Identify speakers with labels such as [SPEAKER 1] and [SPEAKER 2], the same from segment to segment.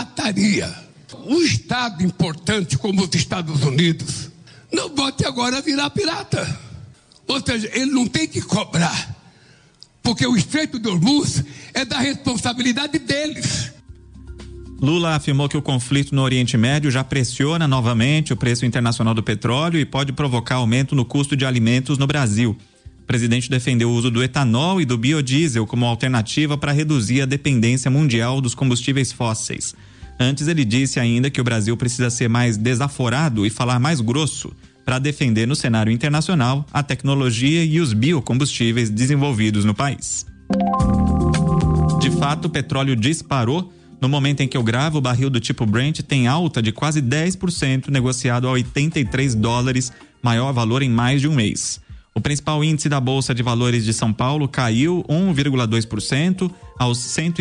[SPEAKER 1] pirataria. Um Estado importante como os Estados Unidos não pode agora virar pirata. Ou seja, ele não tem que cobrar, porque o Estreito de Hormuz é da responsabilidade deles.
[SPEAKER 2] Lula afirmou que o conflito no Oriente Médio já pressiona novamente o preço internacional do petróleo e pode provocar aumento no custo de alimentos no Brasil. O presidente defendeu o uso do etanol e do biodiesel como alternativa para reduzir a dependência mundial dos combustíveis fósseis. Antes, ele disse ainda que o Brasil precisa ser mais desaforado e falar mais grosso para defender no cenário internacional a tecnologia e os biocombustíveis desenvolvidos no país. De fato, o petróleo disparou. No momento em que eu gravo, o barril do tipo Brent tem alta de quase 10%, negociado a $83, maior valor em mais de um mês. O principal índice da Bolsa de Valores de São Paulo caiu 1,2% aos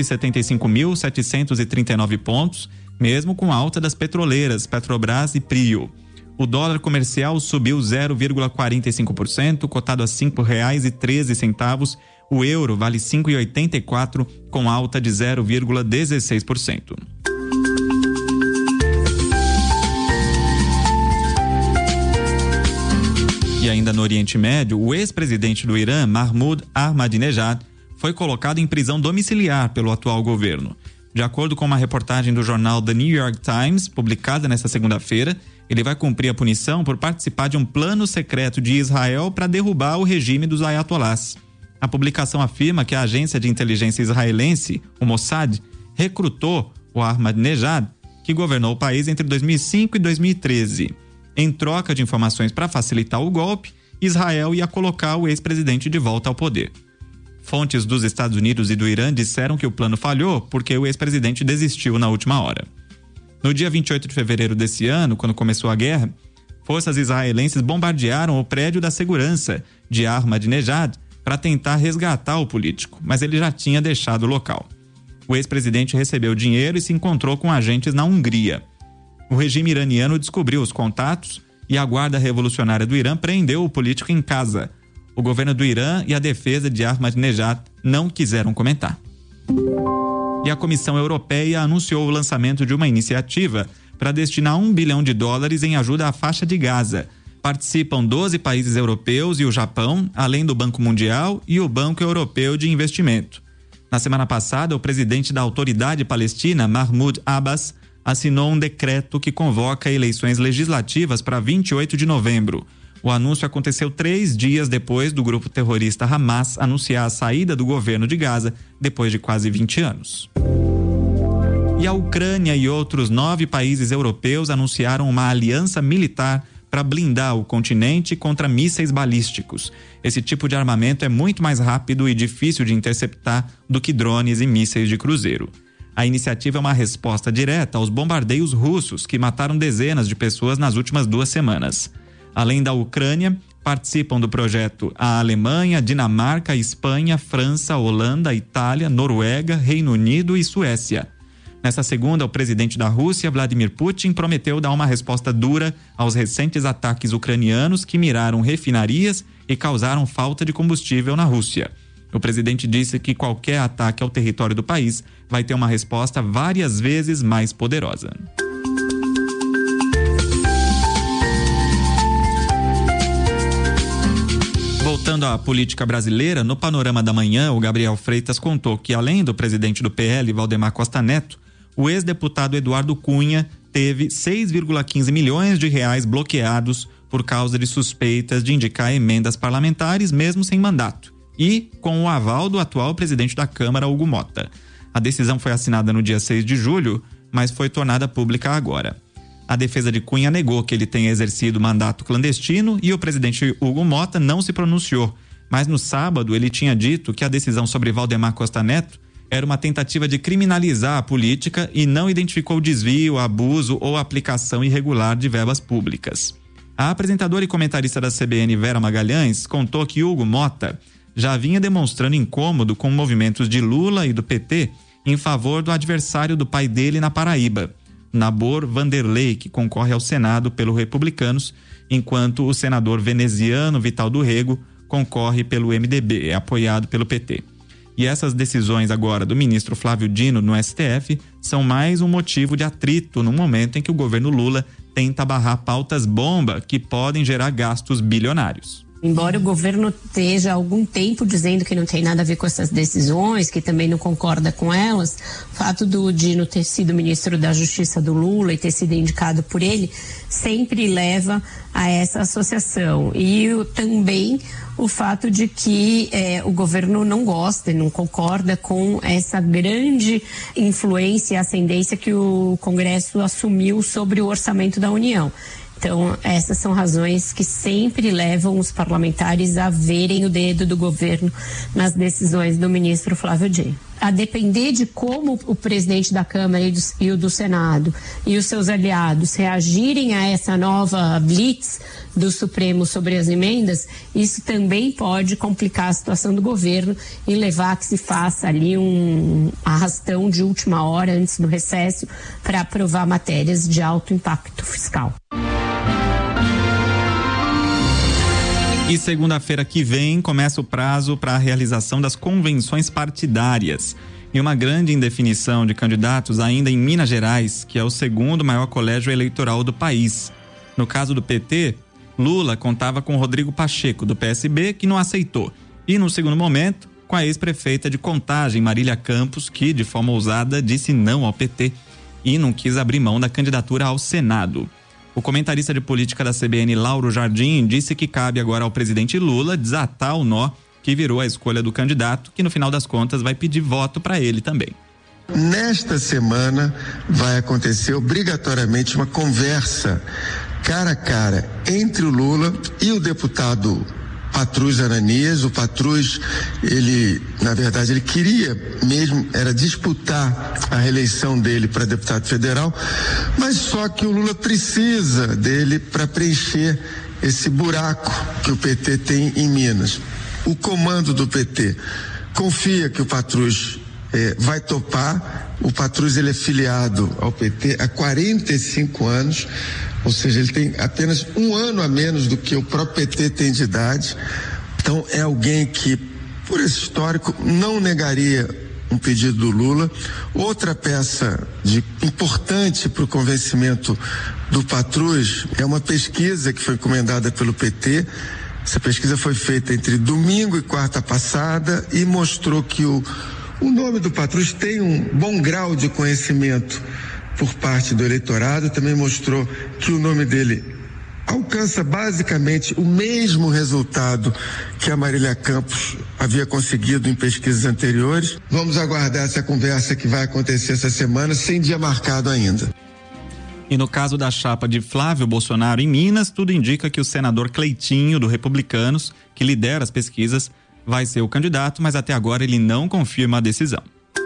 [SPEAKER 2] 175.739 pontos, mesmo com alta das petroleiras Petrobras e Prio. O dólar comercial subiu 0,45%, cotado a R$ 5,13. O euro vale 5,84, com alta de 0,16%. E ainda no Oriente Médio, o ex-presidente do Irã, Mahmoud Ahmadinejad, foi colocado em prisão domiciliar pelo atual governo. De acordo com uma reportagem do jornal The New York Times, publicada nesta segunda-feira, ele vai cumprir a punição por participar de um plano secreto de Israel para derrubar o regime dos ayatolás. A publicação afirma que a agência de inteligência israelense, o Mossad, recrutou o Ahmadinejad, que governou o país entre 2005 e 2013. Em troca de informações para facilitar o golpe, Israel ia colocar o ex-presidente de volta ao poder. Fontes dos Estados Unidos e do Irã disseram que o plano falhou porque o ex-presidente desistiu na última hora. No dia 28 de fevereiro desse ano, quando começou a guerra, forças israelenses bombardearam o prédio da segurança de Ahmadinejad para tentar resgatar o político, mas ele já tinha deixado o local. O ex-presidente recebeu dinheiro e se encontrou com agentes na Hungria. O regime iraniano descobriu os contatos e a Guarda Revolucionária do Irã prendeu o político em casa. O governo do Irã e a defesa de Ahmadinejad não quiseram comentar. E a Comissão Europeia anunciou o lançamento de uma iniciativa para destinar $1 bilhão em ajuda à faixa de Gaza. Participam 12 países europeus e o Japão, além do Banco Mundial e o Banco Europeu de Investimento. Na semana passada, o presidente da Autoridade Palestina, Mahmoud Abbas, assinou um decreto que convoca eleições legislativas para 28 de novembro. O anúncio aconteceu 3 dias depois do grupo terrorista Hamas anunciar a saída do governo de Gaza depois de quase 20 anos. E a Ucrânia e outros 9 países europeus anunciaram uma aliança militar para blindar o continente contra mísseis balísticos. Esse tipo de armamento é muito mais rápido e difícil de interceptar do que drones e mísseis de cruzeiro. A iniciativa é uma resposta direta aos bombardeios russos que mataram dezenas de pessoas nas últimas 2 semanas. Além da Ucrânia, participam do projeto a Alemanha, Dinamarca, Espanha, França, Holanda, Itália, Noruega, Reino Unido e Suécia. Nessa segunda, o presidente da Rússia, Vladimir Putin, prometeu dar uma resposta dura aos recentes ataques ucranianos que miraram refinarias e causaram falta de combustível na Rússia. O presidente disse que qualquer ataque ao território do país vai ter uma resposta várias vezes mais poderosa. Voltando à política brasileira, no Panorama da Manhã, o Gabriel Freitas contou que, além do presidente do PL, Valdemar Costa Neto, o ex-deputado Eduardo Cunha teve R$6,15 milhões bloqueados por causa de suspeitas de indicar emendas parlamentares mesmo sem mandato, e com o aval do atual presidente da Câmara, Hugo Mota. A decisão foi assinada no dia 6 de julho, mas foi tornada pública agora. A defesa de Cunha negou que ele tenha exercido mandato clandestino e o presidente Hugo Mota não se pronunciou, mas no sábado ele tinha dito que a decisão sobre Valdemar Costa Neto era uma tentativa de criminalizar a política e não identificou desvio, abuso ou aplicação irregular de verbas públicas. A apresentadora e comentarista da CBN, Vera Magalhães, contou que Hugo Mota já vinha demonstrando incômodo com movimentos de Lula e do PT em favor do adversário do pai dele na Paraíba, Nabor Vanderlei, que concorre ao Senado pelo Republicanos, enquanto o senador veneziano Vital do Rego concorre pelo MDB, apoiado pelo PT. E essas decisões agora do ministro Flávio Dino no STF são mais um motivo de atrito no momento em que o governo Lula tenta barrar pautas bomba que podem gerar gastos bilionários.
[SPEAKER 3] Embora o governo esteja há algum tempo dizendo que não tem nada a ver com essas decisões, que também não concorda com elas, o fato do Dino ter sido ministro da Justiça do Lula e ter sido indicado por ele sempre leva a essa associação. E também o fato de que o governo não gosta e não concorda com essa grande influência e ascendência que o Congresso assumiu sobre o orçamento da União. Então, essas são razões que sempre levam os parlamentares a verem o dedo do governo nas decisões do ministro Flávio Dino. A depender de como o presidente da Câmara e o do Senado e os seus aliados reagirem a essa nova blitz do Supremo sobre as emendas, isso também pode complicar a situação do governo e levar a que se faça ali um arrastão de última hora antes do recesso para aprovar matérias de alto impacto fiscal.
[SPEAKER 2] E segunda-feira que vem começa o prazo para a realização das convenções partidárias. E uma grande indefinição de candidatos ainda em Minas Gerais, que é o segundo maior colégio eleitoral do país. No caso do PT, Lula contava com Rodrigo Pacheco, do PSB, que não aceitou. E no segundo momento, com a ex-prefeita de Contagem, Marília Campos, que de forma ousada disse não ao PT e não quis abrir mão da candidatura ao Senado. O comentarista de política da CBN, Lauro Jardim, disse que cabe agora ao presidente Lula desatar o nó que virou a escolha do candidato, que no final das contas vai pedir voto para ele também.
[SPEAKER 4] Nesta semana vai acontecer obrigatoriamente uma conversa cara a cara entre o Lula e o deputado Patrus Ananias. O Patrus, ele queria mesmo, era disputar a reeleição dele para deputado federal, mas só que o Lula precisa dele para preencher esse buraco que o PT tem em Minas. O comando do PT confia que o Patrus vai topar. O Patrus, ele é filiado ao PT há 45 anos, ou seja, ele tem apenas um ano a menos do que o próprio PT tem de idade. Então é alguém que, por esse histórico, não negaria um pedido do Lula. Outra peça importante para o convencimento do Patrus é uma pesquisa que foi encomendada pelo PT. Essa pesquisa foi feita entre domingo e quarta passada e mostrou que o nome do Patrus tem um bom grau de conhecimento por parte do eleitorado. Também mostrou que o nome dele alcança basicamente o mesmo resultado que a Marília Campos havia conseguido em pesquisas anteriores. Vamos aguardar essa conversa que vai acontecer essa semana, sem dia marcado ainda.
[SPEAKER 2] E no caso da chapa de Flávio Bolsonaro em Minas, tudo indica que o senador Cleitinho, do Republicanos, que lidera as pesquisas, vai ser o candidato, mas até agora ele não confirma a decisão.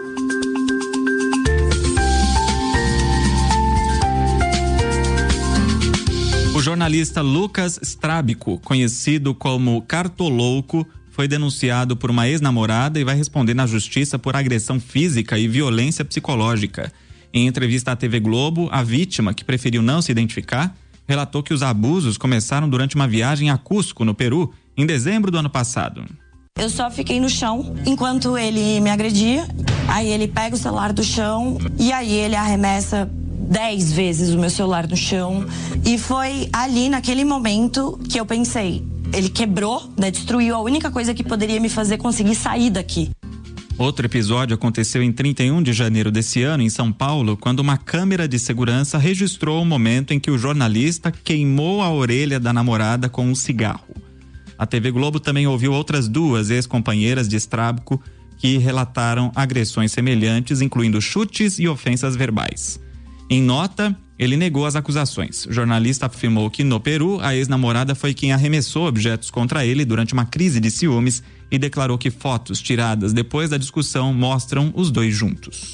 [SPEAKER 2] O jornalista Lucas Strábico, conhecido como Cartolouco, foi denunciado por uma ex-namorada e vai responder na justiça por agressão física e violência psicológica. Em entrevista à TV Globo, a vítima, que preferiu não se identificar, relatou que os abusos começaram durante uma viagem a Cusco, no Peru, em dezembro do ano passado.
[SPEAKER 5] Eu só fiquei no chão enquanto ele me agredia. Aí ele pega o celular do chão e aí ele arremessa 10 vezes o meu celular no chão. E foi ali, naquele momento, que eu pensei, ele quebrou, né, destruiu a única coisa que poderia me fazer conseguir sair daqui.
[SPEAKER 2] Outro episódio aconteceu em 31 de janeiro desse ano, em São Paulo, quando uma câmera de segurança registrou o momento em que o jornalista queimou a orelha da namorada com um cigarro. A TV Globo também ouviu outras duas ex-companheiras de Strábico que relataram agressões semelhantes, incluindo chutes e ofensas verbais. Em nota, ele negou as acusações. O jornalista afirmou que no Peru, a ex-namorada foi quem arremessou objetos contra ele durante uma crise de ciúmes e declarou que fotos tiradas depois da discussão mostram os dois juntos.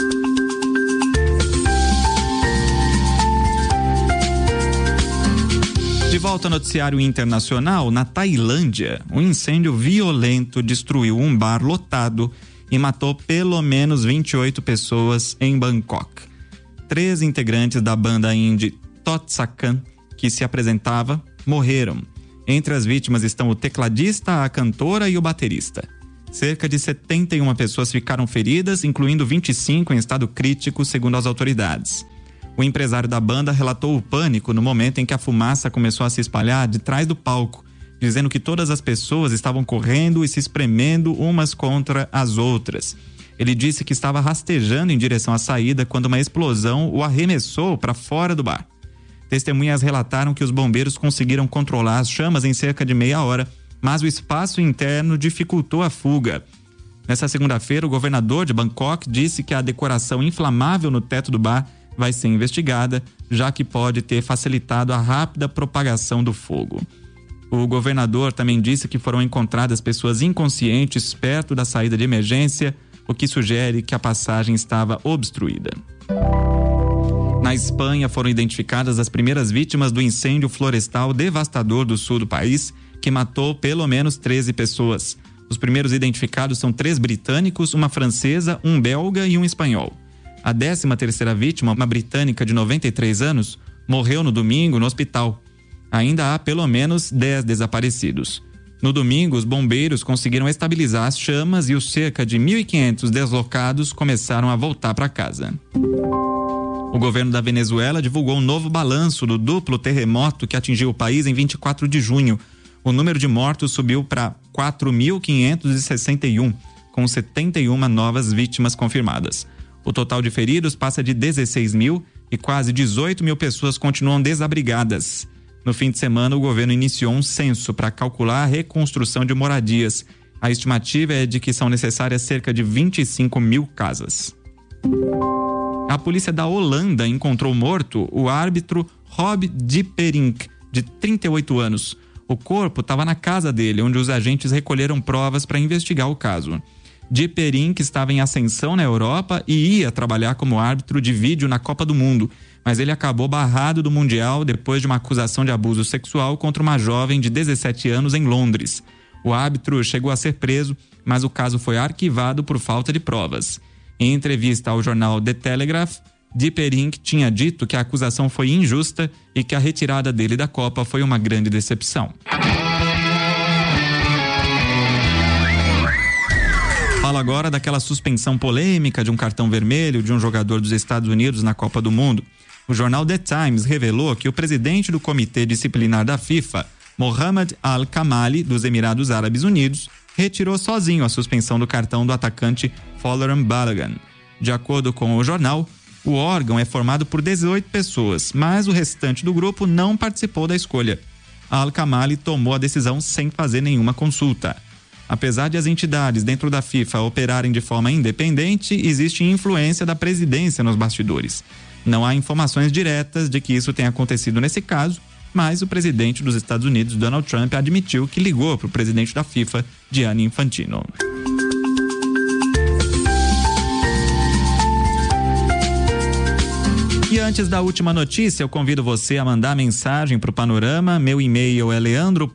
[SPEAKER 2] De volta ao noticiário internacional, na Tailândia, um incêndio violento destruiu um bar lotado e matou pelo menos 28 pessoas em Bangkok. 3 integrantes da banda indie Totsakan, que se apresentava, morreram. Entre as vítimas estão o tecladista, a cantora e o baterista. Cerca de 71 pessoas ficaram feridas, incluindo 25 em estado crítico, segundo as autoridades. O empresário da banda relatou o pânico no momento em que a fumaça começou a se espalhar de trás do palco, dizendo que todas as pessoas estavam correndo e se espremendo umas contra as outras. Ele disse que estava rastejando em direção à saída quando uma explosão o arremessou para fora do bar. Testemunhas relataram que os bombeiros conseguiram controlar as chamas em cerca de meia hora, mas o espaço interno dificultou a fuga. Nessa segunda-feira, o governador de Bangkok disse que a decoração inflamável no teto do bar vai ser investigada, já que pode ter facilitado a rápida propagação do fogo. O governador também disse que foram encontradas pessoas inconscientes perto da saída de emergência, o que sugere que a passagem estava obstruída. Na Espanha, foram identificadas as primeiras vítimas do incêndio florestal devastador do sul do país, que matou pelo menos 13 pessoas. Os primeiros identificados são 3 britânicos, uma francesa, um belga e um espanhol. A 13ª vítima, uma britânica de 93 anos, morreu no domingo no hospital. Ainda há pelo menos 10 desaparecidos. No domingo, os bombeiros conseguiram estabilizar as chamas e os cerca de 1.500 deslocados começaram a voltar para casa. O governo da Venezuela divulgou um novo balanço do duplo terremoto que atingiu o país em 24 de junho. O número de mortos subiu para 4.561, com 71 novas vítimas confirmadas. O total de feridos passa de 16 mil e quase 18 mil pessoas continuam desabrigadas. No fim de semana, o governo iniciou um censo para calcular a reconstrução de moradias. A estimativa é de que são necessárias cerca de 25 mil casas. A polícia da Holanda encontrou morto o árbitro Rob Dieperink, de 38 anos. O corpo estava na casa dele, onde os agentes recolheram provas para investigar o caso. Dieperink estava em ascensão na Europa e ia trabalhar como árbitro de vídeo na Copa do Mundo, mas ele acabou barrado do Mundial depois de uma acusação de abuso sexual contra uma jovem de 17 anos em Londres. O árbitro chegou a ser preso, mas o caso foi arquivado por falta de provas. Em entrevista ao jornal The Telegraph, Dieperink tinha dito que a acusação foi injusta e que a retirada dele da Copa foi uma grande decepção. Fala agora daquela suspensão polêmica de um cartão vermelho de um jogador dos Estados Unidos na Copa do Mundo. O jornal The Times revelou que o presidente do Comitê Disciplinar da FIFA, Mohammed Al-Kamali, dos Emirados Árabes Unidos, retirou sozinho a suspensão do cartão do atacante Folarin Balogun. De acordo com o jornal, o órgão é formado por 18 pessoas, mas o restante do grupo não participou da escolha. Al-Kamali tomou a decisão sem fazer nenhuma consulta. Apesar de as entidades dentro da FIFA operarem de forma independente, existe influência da presidência nos bastidores. Não há informações diretas de que isso tenha acontecido nesse caso, mas o presidente dos Estados Unidos, Donald Trump, admitiu que ligou para o presidente da FIFA, Gianni Infantino. E antes da última notícia, eu convido você a mandar mensagem para o Panorama. Meu e-mail é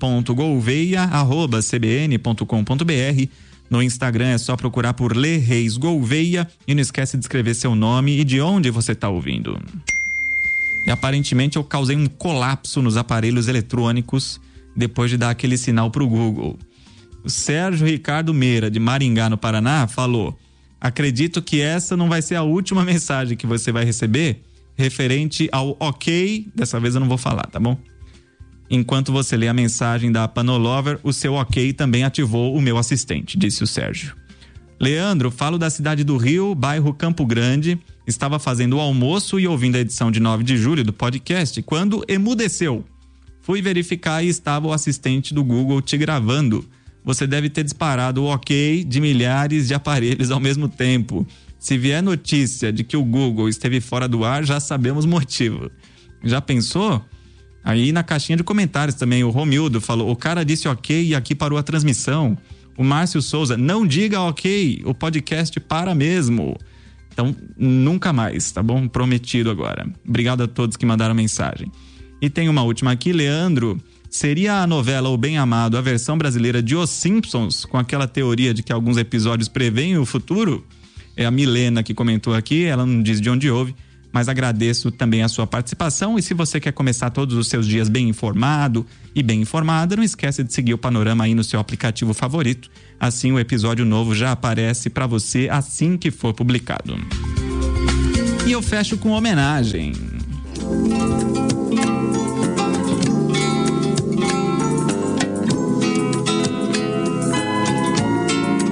[SPEAKER 2] leandro.gouveia@cbn.com.br. No Instagram é só procurar por Lê Reis Gouveia e não esquece de escrever seu nome e de onde você está ouvindo. E aparentemente eu causei um colapso nos aparelhos eletrônicos depois de dar aquele sinal para o Google. O Sérgio Ricardo Meira, de Maringá, no Paraná, falou: acredito que essa não vai ser a última mensagem que você vai receber referente ao ok. Dessa vez eu não vou falar, tá bom? Enquanto você lê a mensagem da Panolover, o seu ok também ativou o meu assistente, disse o Sérgio. Leandro, falo da cidade do Rio, bairro Campo Grande. Estava fazendo o almoço e ouvindo a edição de 9 de julho do podcast quando emudeceu. Fui verificar e estava o assistente do Google te gravando. Você deve ter disparado o ok de milhares de aparelhos ao mesmo tempo. Se vier notícia de que o Google esteve fora do ar, já sabemos o motivo. Já pensou? Aí na caixinha de comentários também, o Romildo falou: o cara disse ok e aqui parou a transmissão. O Márcio Souza: não diga ok, o podcast para mesmo. Então, nunca mais, tá bom? Prometido agora. Obrigado a todos que mandaram mensagem. E tem uma última aqui, Leandro. Seria a novela O Bem Amado a versão brasileira de Os Simpsons, com aquela teoria de que alguns episódios preveem o futuro? É a Milena que comentou aqui, ela não diz de onde ouve, mas agradeço também a sua participação. E se você quer começar todos os seus dias bem informado e bem informada, não esquece de seguir o Panorama aí no seu aplicativo favorito. Assim o episódio novo já aparece para você assim que for publicado. E eu fecho com homenagem.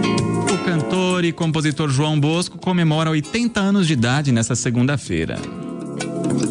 [SPEAKER 2] O cantor e compositor João Bosco comemora 80 anos de idade nesta segunda-feira.